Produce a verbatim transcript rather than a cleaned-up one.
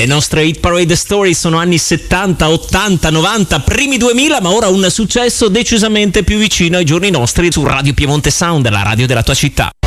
Le nostre Hit Parade Story sono anni settanta, ottanta, novanta, primi duemila, ma ora un successo decisamente più vicino ai giorni nostri su Radio Piemonte Sound, la radio della tua città.